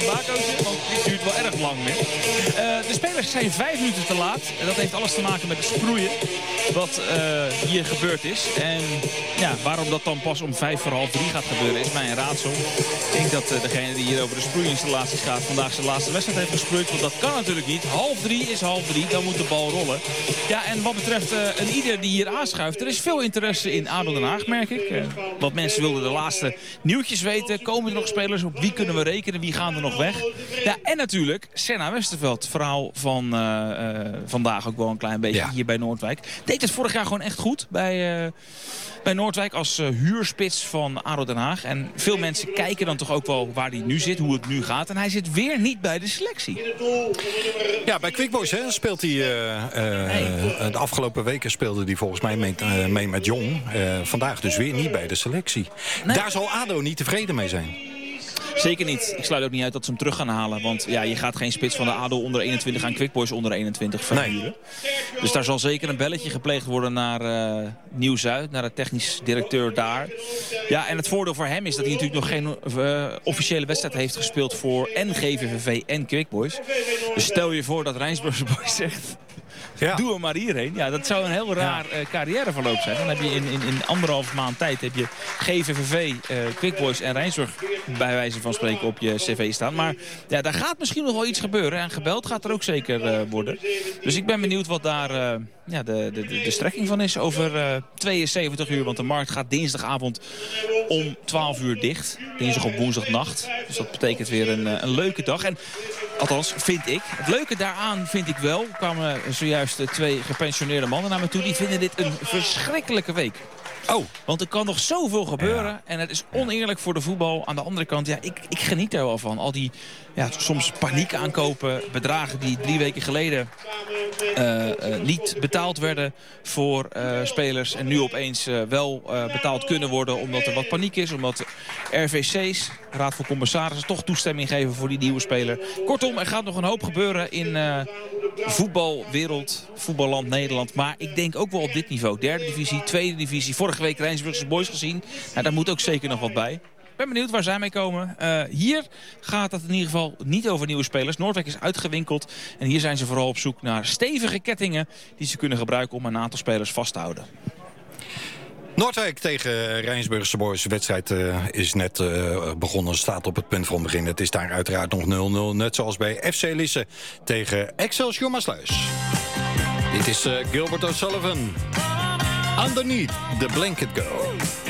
bakootje, want dit duurt wel erg lang meer. De spelers zijn 5 minuten te laat. En dat heeft alles te maken met het sproeien wat hier gebeurd is. En ja, waarom dat dan pas om 3:05 gaat gebeuren is mij een raadsel. Ik denk dat degene die hier over de sproeiinstallaties gaat vandaag zijn laatste wedstrijd heeft gesproeid. Want dat kan natuurlijk niet. 2:30 is 2:30, dan moet de bal rollen. Ja, en wat betreft een ieder die hier aanschuift, er is veel interesse in ADO Den Haag, merk ik. Want mensen wilden de laatste nieuwtjes weten. Komen er nog spelers? Op wie kunnen we rekenen? Wie gaan er nog weg? Ja, en natuurlijk Senna Westerveld. Verhaal van vandaag ook wel een klein beetje hier bij Noordwijk. Deed het vorig jaar gewoon echt goed bij Noordwijk als huurspits van ADO Den Haag. En veel mensen kijken dan toch ook wel waar hij nu zit, hoe het nu gaat. En hij zit weer niet bij de selectie. Ja, bij Quick Boys speelt hij... De afgelopen weken speelde hij volgens mij mee met Jong. Vandaag dus weer niet bij de selectie. Nee. Daar zal ADO niet tevreden mee zijn. Zeker niet. Ik sluit ook niet uit dat ze hem terug gaan halen. Want ja, je gaat geen spits van de ADO onder 21 aan Quick Boys onder 21 verhuren. Nee. Dus daar zal zeker een belletje gepleegd worden naar Nieuw-Zuid, naar de technisch directeur daar. Ja, en het voordeel voor hem is dat hij natuurlijk nog geen officiële wedstrijd heeft gespeeld voor en GVVV en Quick Boys. Dus stel je voor dat Rijnsburgse Boys zegt... Ja. Doe hem maar hierheen. Ja, dat zou een heel raar carrièreverloop zijn. Dan heb je in 1,5 maand tijd heb je GVVV, Quick Boys en Rijnsburg bij wijze van spreken op je cv staan. Maar ja, daar gaat misschien nog wel iets gebeuren. En gebeld gaat er ook zeker worden. Dus ik ben benieuwd wat daar de strekking van is over 72 uur. Want de markt gaat dinsdagavond om 12 uur dicht. Dinsdag op woensdagnacht. Dus dat betekent weer een leuke dag. En althans, vind ik. Het leuke daaraan vind ik wel. Er kwamen zojuist 2 gepensioneerde mannen naar me toe. Die vinden dit een verschrikkelijke week. Oh. Want er kan nog zoveel gebeuren. Ja. En het is oneerlijk voor de voetbal. Aan de andere kant, ja, ik geniet er wel van. Al die soms paniek aankopen. Bedragen die 3 weken geleden niet betaald werden voor spelers. En nu opeens wel betaald kunnen worden. Omdat er wat paniek is. Omdat RVC's, Raad van Commissarissen, toch toestemming geven voor die nieuwe speler. Kortom, er gaat nog een hoop gebeuren in voetbalwereld, voetballand Nederland. Maar ik denk ook wel op dit niveau. 3e divisie, 2e divisie. Vorige week Rijnsburgse Boys gezien. Nou, daar moet ook zeker nog wat bij. Ik ben benieuwd waar zij mee komen. Hier gaat het in ieder geval niet over nieuwe spelers. Noordwijk is uitgewinkeld. En hier zijn ze vooral op zoek naar stevige kettingen die ze kunnen gebruiken om een aantal spelers vast te houden. Noordwijk tegen Rijnsburgse Boys. De wedstrijd is net begonnen, staat op het punt van begin. Het is daar uiteraard nog 0-0. Net zoals bij FC Lisse tegen Excelsior Maasluis. Dit is Gilbert O'Sullivan. Underneath the Blanket Girl.